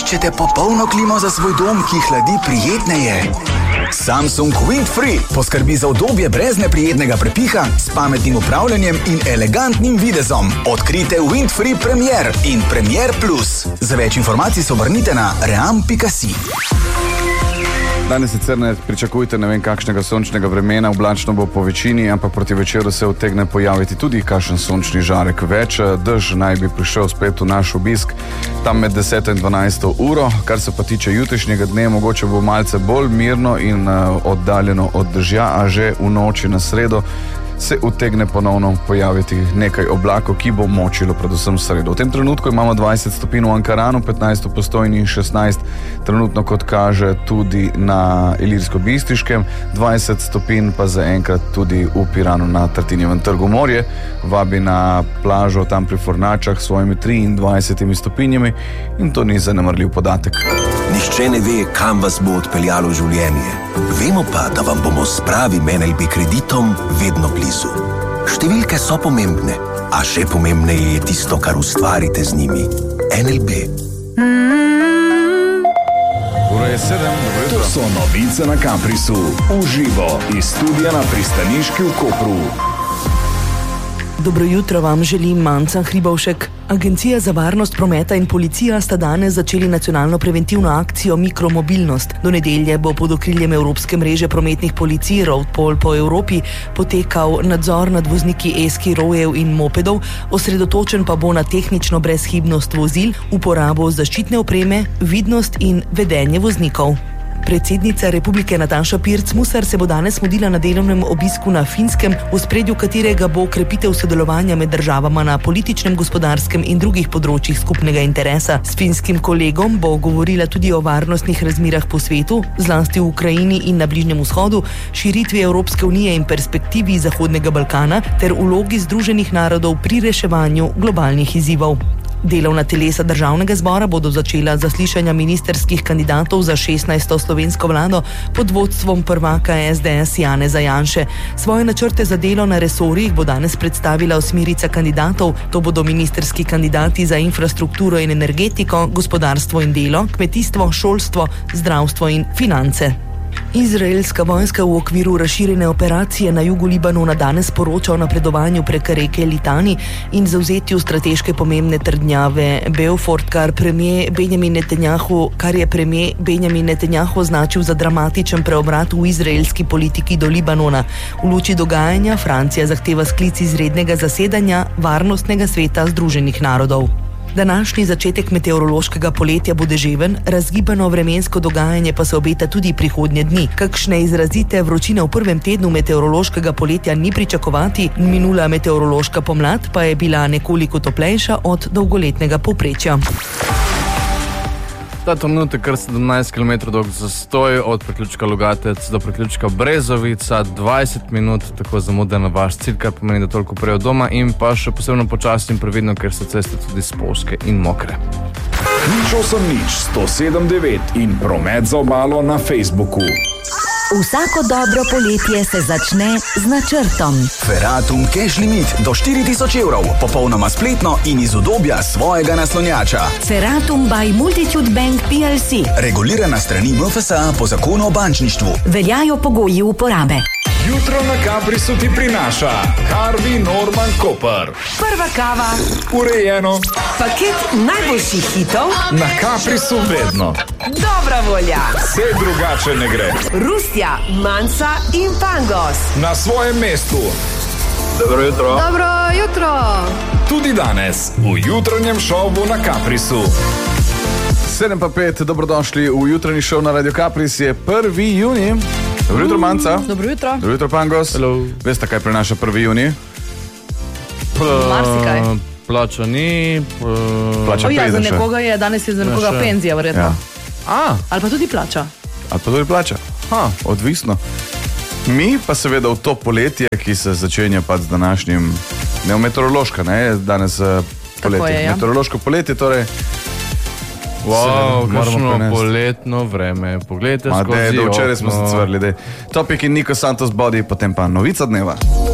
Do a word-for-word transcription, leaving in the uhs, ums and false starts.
Iščete popolno klimo za svoj dom, ki hladi prijetneje? Samsung Windfree poskrbi za udobje brez neprijetnega prepiha, s pametnim upravljanjem in elegantnim videzom. Odkrite Windfree Premier in Premier Plus. Za več informacij se obrnite na ream pika si. Danes sicer ne pričakujte ne vem kakšnega sončnega vremena, oblačno bo po večini, ampak proti večeru se utegne pojaviti tudi kakšen sončni žarek več. Dež naj bi prišel spet v naš obisk tam med deseto in dvanajsto uro. Kar se pa tiče jutrišnjega dne, mogoče bo malce bolj mirno in uh, oddaljeno od dežja, a že v noči na sredo se utegne ponovno pojaviti nekaj oblakov, ki bo močilo predvsem sredo. V tem trenutku imamo dvajset stopinj v Ankaranu, petnajst v Postojni in šestnajst trenutno, kot kaže, tudi na Ilirsko-Bistriškem, dvajset stopinj pa zaenkrat tudi v Piranu na Tartinijevem trgu. Morje vabi na plažo tam pri Fornačah s svojimi triindvajsetimi stopinjami in to ni zanemarljiv podatek. Nihče ne ve, kam vas bo odpeljalo življenje. Vemo pa, da vam bomo s pravim en el be kreditom vedno blizu. Številke so pomembne, a še pomembneje je tisto, kar ustvarite z njimi. en el be. Ura je sedem, to so novice na Caprisu. Uživo iz studia na Pristaniški v Kopru. Dobro jutro vam želim Manca Hribovšek. Agencija za varnost prometa in policija sta danes začeli nacionalno preventivno akcijo Mikromobilnost. Do nedelje bo pod okriljem Evropske mreže prometnih policij Roadpol po Evropi potekal nadzor nad vozniki e-skirojev in mopedov, osredotočen pa bo na tehnično brezhibnost vozil, uporabo zaščitne opreme, vidnost in vedenje voznikov. Predsednica Republike Nataša Pirc Musar se bo danes mudila na delovnem obisku na Finskem, v ospredju katerega bo krepitev sodelovanja med državama na političnem, gospodarskem in drugih področjih skupnega interesa. S finskim kolegom bo govorila tudi o varnostnih razmerah po svetu, zlasti v Ukrajini in na Bližnjem vzhodu, širitvi Evropske unije in perspektivi Zahodnega Balkana ter vlogi Združenih narodov pri reševanju globalnih izzivov. Delovna telesa državnega zbora bodo začela zaslišanja ministerskih kandidatov za šestnajsto slovensko vlado pod vodstvom prvaka es de es Janeza Janše. Svoje načrte za delo na resorjih bo danes predstavila osmerica kandidatov. To bodo ministerski kandidati za infrastrukturo in energetiko, gospodarstvo in delo, kmetijstvo, šolstvo, zdravstvo in finance. Izraelska vojska v okviru razširjene operacije na jugu Libanona danes poroča o napredovanju prek reke Litani in zavzetju strateške pomembne trdnjave Beaufort, kar premijer Benjamin Netanjahu, kar je premijer Benjamin Netanjahu označil za dramatičen preobrat v izraelski politiki do Libanona. V luči dogajanja Francija zahteva sklic izrednega zasedanja Varnostnega sveta Združenih narodov. Današnji začetek meteorološkega poletja bo deževen, razgibano vremensko dogajanje pa se obeta tudi prihodnje dni. Kakšne izrazite vročine v prvem tednu meteorološkega poletja ni pričakovati, minula meteorološka pomlad pa je bila nekoliko toplejša od dolgoletnega povprečja. Ta trenutek kar sedemnajst kilometrov dolg zastoj od priključka Logatec do priključka Brezovica, dvajset minut, tako zamuda na vaš cilj, kar pomeni, da toliko prej od doma in pa še posebno počasno in previdno, ker so ceste tudi spolzke in mokre. Nič osem nič, sto sedem devet in promet za obalo na Facebooku. Vsako dobro poletje se začne z načrtom. Ferratum Cash Limit do štiri tisoč evrov, popolnoma spletno in iz udobja svojega naslonjača. Ferratum by Multitude Bank pe el si. Regulirana strani em ef es a po zakonu o bančništvu. Veljajo pogoji uporabe. Jutro na Caprisu ti prinaša Harvey Norman Koper. Prva kava. Urejeno. Paket najboljših hitov. Na Caprisu vedno. Dobra volja. Vse drugače ne gre. Rusja, Manca in Pangos. Na svojem mestu. Dobro jutro. Dobro jutro. Tudi danes v jutranjem šovu na Caprisu. sedem pa pet, dobrodošli v jutranji šov na Radio Capris, je prvi junij. Dobro jutro, Manca. Dobro jutro. Dobro jutro, Pangos. Hello. Veste, kaj prinaša prvi junij? Marsikaj. Plača ni. Plača O ja, za pride še. nekoga je danes je za nekoga še. penzija, verjetno. Ja. A, Ali pa tudi plača. Ali pa tudi plača? Ha, odvisno. Mi pa seveda v to poletje, ki se začenja pa z današnjim, ne v meteorološka, ne, danes uh, poletje. je, ja. Meteorološko poletje, torej wow, moramo kakšno prenesti. poletno vreme. Poglejte Ma, skozi dej, do včeraj smo se okno. cvrli, dej. Topik in Niko Santos Body, potem pa novica dneva.